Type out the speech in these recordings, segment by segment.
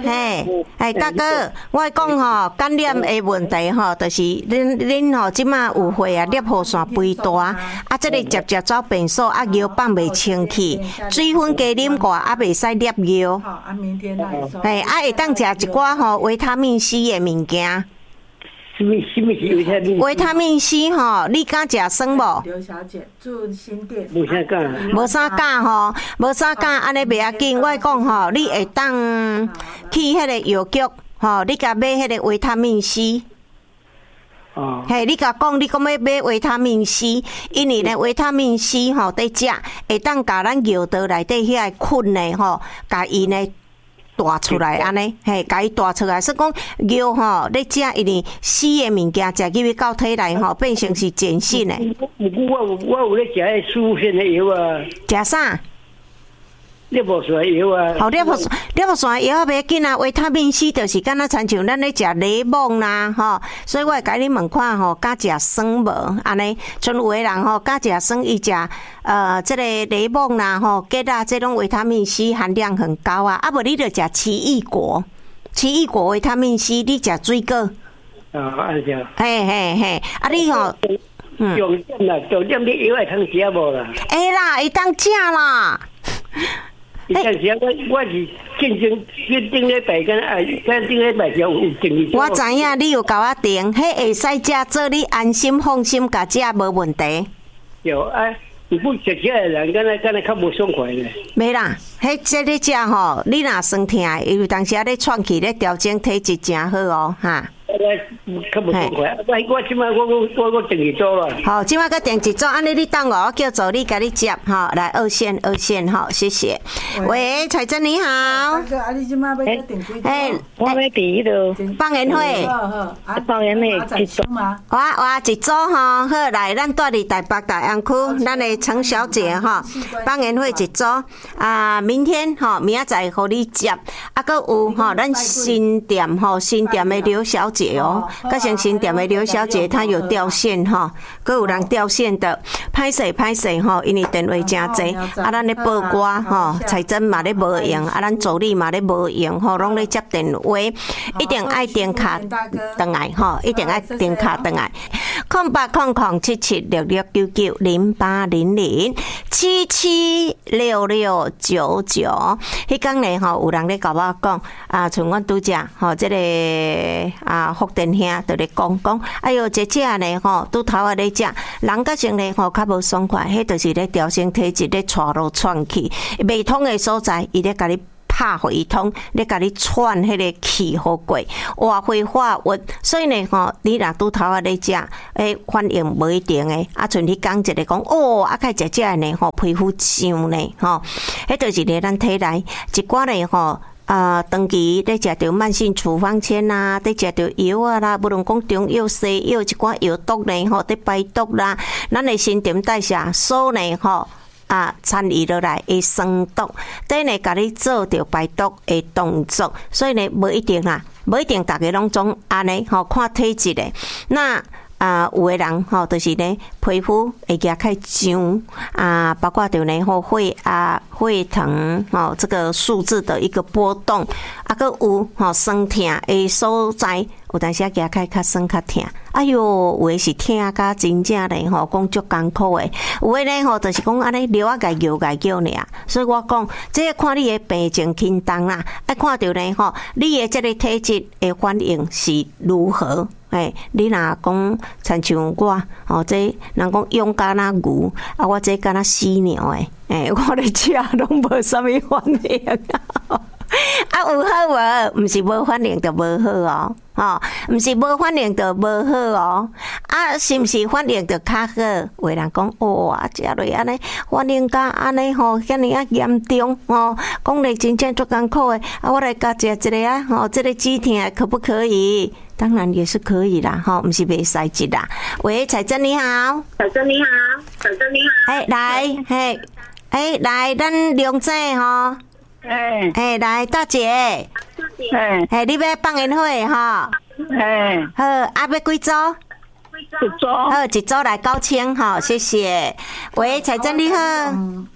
嘿，大哥，我讲吼，感染的问题吼，就是恁吼即马有血啊，尿泡线肥大，啊，这个直接走便所，啊，尿放袂清气，水分加啉寡，啊，袂使尿尿。 好，啊，明天来说。 嘿，啊，会当食一寡吼维他命 C 的物件。 什么是维他命？ 维他命 C 吼，你敢食酸无？ 刘小姐住新店。 无啥讲。 无啥讲吼，无啥讲，安尼袂要紧。我讲吼，你会当去迄个药局吼，你甲买迄个维他命 C。 哦。 嘿，你甲讲，你讲要买维他命 C， 因为呢维他命 C 吼，在食会当甲咱尿道内底遐个菌呢吼，甲伊呢。大出来安尼，嘿，甲伊大出来，所以讲药吼，你食因为死的物件食入去到体内吼，变成是碱性的。 我有咧食迄舒片的药啊。 食啥？ 尿泡线药啊。 好，尿泡线药袂要紧啊，维他命 C 就是敢若亲像咱咧食柠檬啦，吼，所以我会甲你问看吼，敢食酸无？安尼，像有诶人吼，敢食酸，伊食这个柠檬啦，吼，芥啊，这种维他命 C 含量很高啊。啊，无你着食奇异果，奇异果维他命 C， 你食水果。 安尼。 嘿嘿嘿，啊你吼。 重点啦，重点你药会通食无啦？ 会啦，会当食啦。 但是我是顶礼拜跟顶礼拜就有定义。 我知影你有甲我订，迄会使食，做你安心放心甲食无问题。 有啊，你不食食的人，敢若较无爽快咧。 袂啦，迄这咧食吼，你若酸痛，因为当时啊咧喘气咧调整体质真好哦，哈。 较无爽快，我即摆我定义做了。 好，即摆个定一组，安尼你等我叫助理甲你接哈，来二线哈，谢谢。喂，彩珍你好。 大哥，啊，你即摆要订几组？ 我要订迄个放烟花。 放烟花一组吗？ 哇一组吼，好来，咱住伫台北大安区，咱的陈小姐哈，放烟花一组啊，明天吼，明仔载互你接，啊，搁有吼，咱新店吼，新店的刘小姐。甲像新店的刘小姐，她有掉线哈，阁有人掉线的，歹势吼，因为电话真济，啊，咱咧报歌吼，彩珍嘛咧无用，啊，咱助理嘛咧无用吼，拢咧接电话，一定爱电卡转来吼，一定爱电卡转来，0800776699，迄天咧吼，有人咧甲我讲啊，像阮拄则吼，这个福建兄就咧讲，哎哟，姐姐呢吼，拄头啊咧食，人甲性咧吼较无爽快，迄就是咧调整体质，咧喘落喘气，未通的所在，伊咧甲你拍回通，咧甲你喘迄个气好过，活血化瘀，所以呢吼，你若拄头啊咧食，反应无一定诶，啊，像你讲一个讲，啊，较食食呢吼，皮肤痒呢吼，迄就是咧咱体内一寡咧吼。长期咧食着慢性处方签啦，咧食着药啊啦，无论讲中药西药一寡药毒呢吼，咧排毒啦，咱的新陈代谢所呢吼参与落来会生毒，等呢甲你做着排毒的动作，所以呢无一定啦，无一定大家拢总安尼吼看体质的那。有的人吼，就是呢，皮肤会较痒包括着呢吼血糖这个数字的一个波动，搁有酸痛的所在，有当时较酸较痛，哎哟，有的是痛甲真正嘞吼，讲足艰苦的，有的呢吼，就是讲安尼流甲叫尔，所以我讲，这看你的病情轻重啦，爱看着呢吼，你的这个体质的反应是如何。你若讲亲像我这人讲勇敢那牛我这敢若死鸟我咧吃拢无啥物反应有好无？毋是无反应就无好毋是无反应就无好是毋是反应就较好？有人讲哇，食落安尼反应甲安尼吼，遐尼严重讲咧真正足艰苦的我来甲食一个这个止痛可不可以？当然也是可以啦，不是袂使食啦。喂，彩珍你好， 彩珍你好， 来，咱龙姐吼，来大姐，你要放烟花好，要几组？ 一组， 好，一组来9000谢谢。喂，彩珍你好，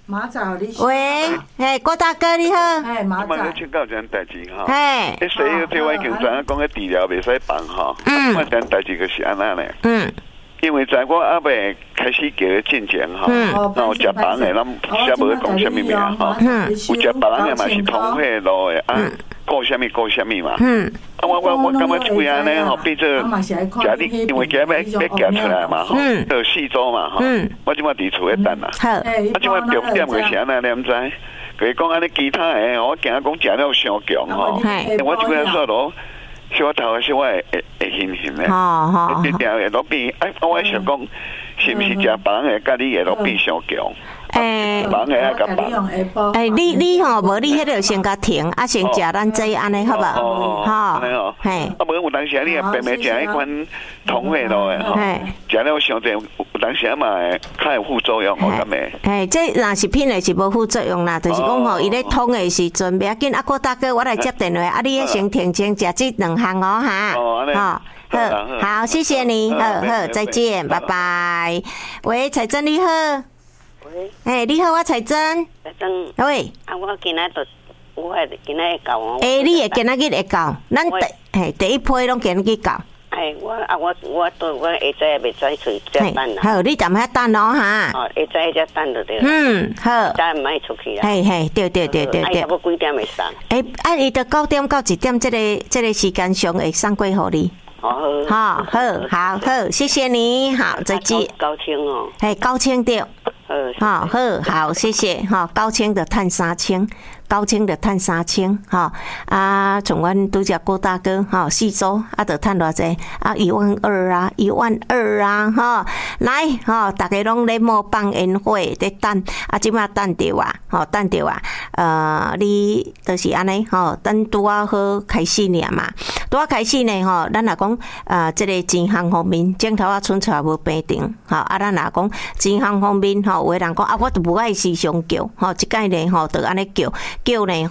马早你喂，嘿，郭大哥你好。 哎，马早。 我请教一件代志哈。 嘿。 你西药台湾经常讲个治疗袂使放哈。我件代志就是安那咧。因为在我阿未开始叫进前哈，那有食饭的，咱先无讲什么名哈。有食别人的嘛是通血路的啊，顾什么嘛。我感觉这样呢吼，变做家里因为家要夹出来嘛吼，有四周嘛吼。我即摆伫厝咧等啦。我即摆重点就是安那，你毋知？佢讲安尼其他的，我惊讲食了伤强吼。我即摆说咯。小头小我会咸咸的，一条会落变。我想讲，是不是食别人的，甲你会落变上强？别人的爱甲别。 你吼，无你迄个先甲停，啊先食咱这安尼好无？ 哈，嘿。啊，无有当时你也白白食迄款通血路的吼，食了上济，有当时嘛较有副作用，我感觉。 这若是品的是无副作用啦，就是讲吼，伊咧通的时阵，袂要紧。啊，郭大哥，我来接电话，啊，你先停先食这2项哦，哈。好，好，谢谢你，好，再见，拜拜。喂，彩珍你好。喂，你好，我彩珍。 彩珍。 喂。 啊，我今仔我今仔会到哦。 你会今仔日会到？咱第一批拢今仔日到。 我下早也袂使出去等啦。 好，你踮遐等哦哈。 下早才等就对。 好。 早唔爱出去啦。 对。 差不多几点会送？ 伊到9点到1点，这个时间上会送过互你。好，谢谢你，好，再见。 高清哦。 高清对。好，谢谢哈。高清的碳3000，高清的碳3000哈。从阮拄只郭大哥哈4周就赚偌济12000啊，12000啊哈。来哈，大家拢咧摸放烟火咧等，即马等着啊，等着啊。你就是安尼吼，等拄好开始尔嘛。拄好开始呢吼，咱若讲这个钱项方面，镜头剩出来无平定吼。咱若讲钱项方面吼。有的人讲我都无爱时常叫即届呢就安尼叫呢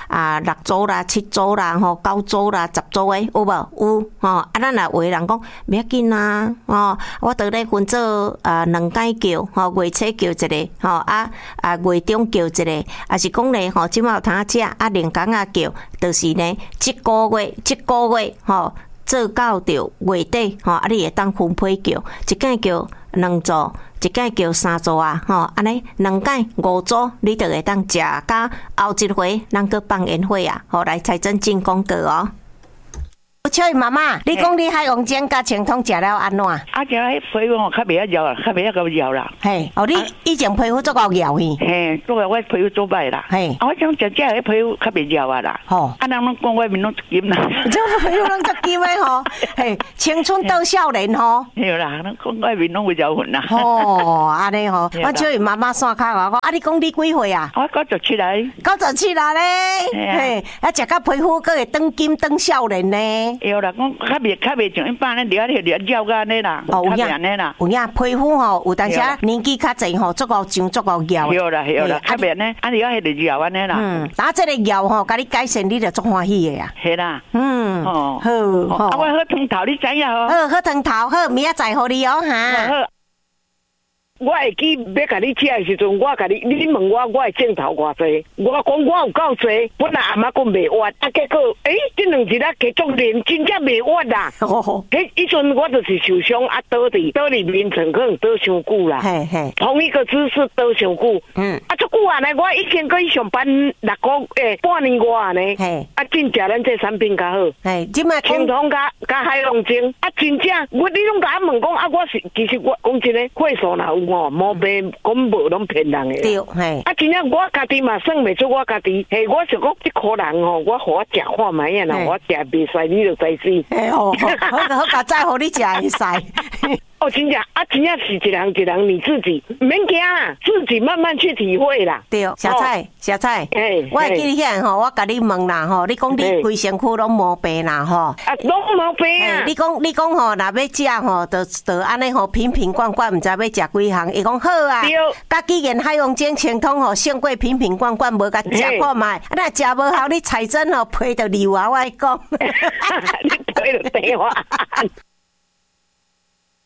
6组啦、7组啦、9组啦、10组的有无？有咱若有的人讲袂要紧啊我倒咧分做2届叫月初叫一个月中叫一个，啊是讲呢即马有通食2工叫，就是呢一个月做到着月底你会当分配叫，一届叫2组。一届叫3组啊，安尼2届5组，你就会当食甲后一回，咱去放烟火啊，来彩珍进广告哦。小姨妈妈，你讲你海王煎甲清汤食了安怎？ 食迄皮肤较袂晓咬，较袂晓够咬啦。 你以前皮肤做够咬去？ 做个我皮肤做歹啦。我想食迄皮肤较袂咬啊啦。人拢讲我面拢一金啦。 这皮肤拢一金的吼，青春到少年吼。 对啦，咱讲我面拢有咬痕啦。 安尼吼，我小姨妈妈线卡我讲，你讲你几岁啊？ 我97来。 97啦咧，食到皮肤佫会长金长少年呢。 有啦，讲较袂像一般咧，了个安尼啦，较袂安尼啦。 有影皮肤吼，有当时年纪较济吼，足够上足够咬。 有啦，较袂安尼，安尼迄个咬安尼啦。 打这个咬吼，甲你改善，你就足欢喜的啊。 是啦， 好。 我喝汤头，你知影吼？ 喝汤头，好，明仔载互你哦哈。 我会记要甲你食的时阵，我甲你问我的镜头偌济，我讲我有够济，本来阿妈讲袂活，结果这2日继续练，真正袂活啦。迄阵我就是受伤倒伫眠床可能倒伤久啦。同一个姿势倒伤久。足久啊呢，我已经可以上班6个月、半年外呢。真正咱这产品较好。清汤加海龙精，真正你拢甲我问讲我是其实我讲真诶，岁数若有。无骗，讲无拢骗人诶。对，真正我家己嘛算袂出我家己。我想讲，即可人我互我食看卖啊，若我食袂使，你就知死。 好，甲再互你食会使。 真正是一人你自己免惊啦，自己慢慢去体会啦。 对，小菜，我会记遐吼，我甲你问啦吼，你讲你规身躯拢毛病啦吼， 拢毛病啊。 你讲吼，若要食吼，就安尼吼，瓶罐毋知要食几项，伊讲好啊。对，甲既然海王煎清汤吼，胜过瓶罐，无甲食看卖。那食无效，你彩珍吼批着流啊，我讲。 你批着地话。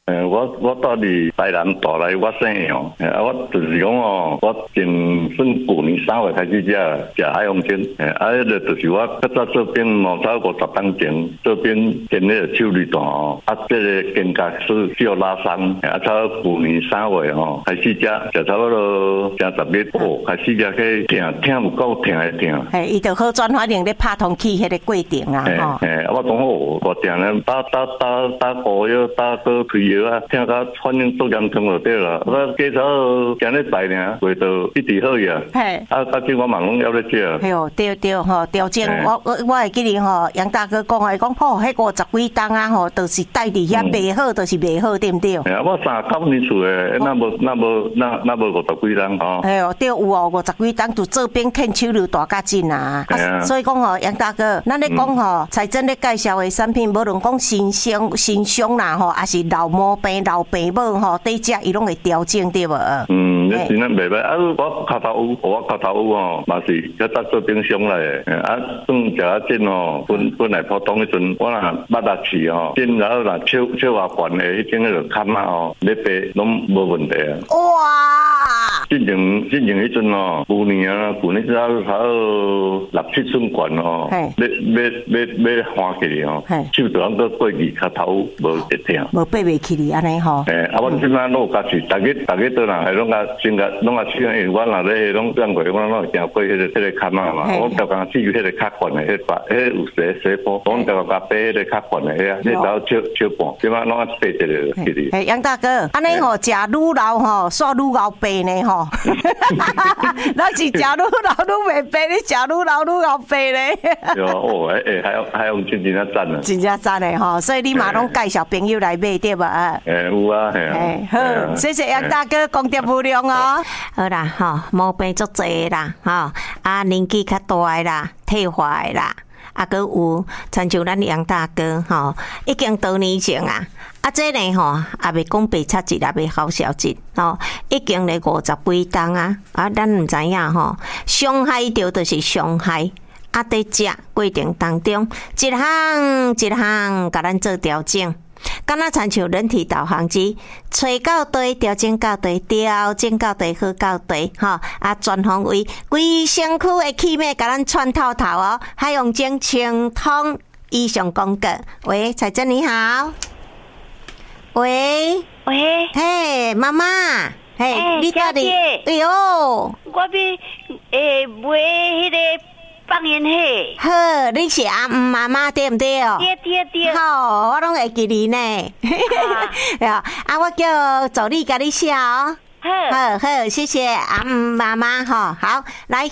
我到伫台南大来，我姓杨，我就是讲哦，我从算旧年3月开始食海洋精，迄个就是我较早做兵毛超50当前，做兵跟那个手榴弹哦，这个肩胛是需要拉伤，差旧年3月哦开始食差不多食10日哦，开始食去疼有够疼的疼。 伊就好转反正咧拍通气迄个过程啊， 我讲好，我定咧打膏药，打个退药啊，听到反正做严重就对了。我介绍今日来呢，味道一直好呀。到今我忙拢要咧食。 哎哟，对吼，调整我会记得吼，杨大哥讲的讲吼，迄50几担啊吼，就是带伫遐卖好，就是卖好，对不对？ 我3-9年厝诶，那无50几担吼。 哎哟，对有哦，50几担就做兵牵手榴大甲真啊。所以讲吼，杨大哥，咱咧讲吼，财政咧介绍的产品，无论讲新伤啦吼，还是老毛病、老爸母吼，对食伊拢会调整对无？ 你真正袂歹。我脚头有吼，嘛是较早做冰箱来诶。算食啊真哦，本来普通迄阵，我若捌力气吼，真然后若手偌悬诶，迄种迄个坎啊吼，咧爬拢无问题啊。哇！进前迄阵哦，旧年只差不多6-7寸悬哦，要翻起哩吼，手就通过去脚头无会疼， 无爬袂起哩安尼吼。 我即摆拢有家己，大家倒人还拢先甲拢试，因为我若咧拢转过，我拢行过迄个坎啊嘛，我就讲至于迄个较悬的迄有洗波，我就甲爬迄个较悬的迄只手半，即摆拢爬一个起哩。 杨大哥，安尼吼食愈老吼，煞愈老爬呢吼。咱是食愈老愈袂爬，你食愈老愈老爬咧。 对哦，还用真正赞啊！ 真正赞的吼，所以你嘛拢介绍朋友来买对吧？ 有啊， 好，谢谢杨大哥功德无量哦。好啦，吼，毛病足侪啦，吼，年纪较大的啦，退化的啦，阁有亲像咱杨大哥吼，已经多年前啊。这呢吼，也未讲白插节，也未好消节吼，已经咧50几担啊！咱唔知影吼，伤害着就是伤害。在食过程当中，一项一项甲咱做调整，敢若亲像人体导航机，吹到地调整到地，调整到地好到地，吼全方位，规身躯的气脉甲咱串透透哦，海洋精清通以上广告。喂，彩珍你好。喂，嘿，妈妈，嘿，你到底？哎呦， 我比买迄个放烟火。 好，你是阿妈妈对唔对哦？ 对。 好，我拢会记你呢。我叫助理甲你写哦。好，谢谢阿妈妈吼。好，来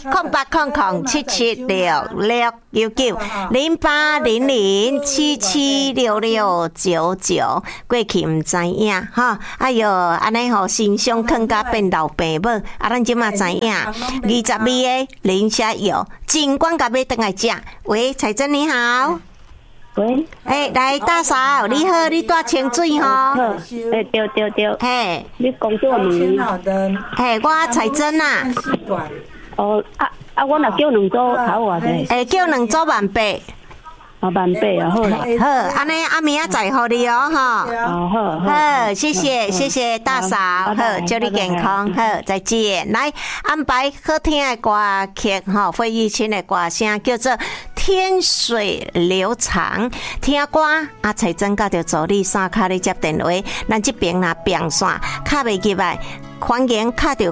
08007766990800776699。过去唔知影吼，哎哟，安尼吼心伤更加变老爸母，咱即马知影，20味的磷虾油，尽管甲要倒来食。喂，彩珍你好。 喂， 来大嫂，你好，你带清水吼？ 对。 嘿， 你工作名？ 我彩珍啊。 我若叫2组头话的。 叫2组100。 180啊，好啦。 好，安尼明仔载互你哦，吼。好，谢谢大嫂，好，祝你健康，好，再见。来安排好听的歌曲，吼，费玉清的歌声叫做《天水流长》。听歌彩珍甲着助理3卡咧接电话，咱这边若变线卡袂入来。欢迎卡到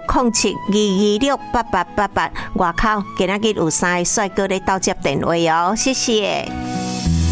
0722268888，外口今仔日有3个帅哥咧倒接电话哦，谢谢。